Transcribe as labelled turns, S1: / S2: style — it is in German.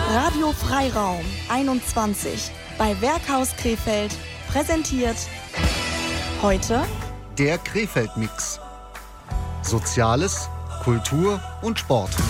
S1: Radio Freiraum 21 bei Werkhaus Krefeld präsentiert heute
S2: der Krefeld-Mix. Soziales, Kultur und Sport.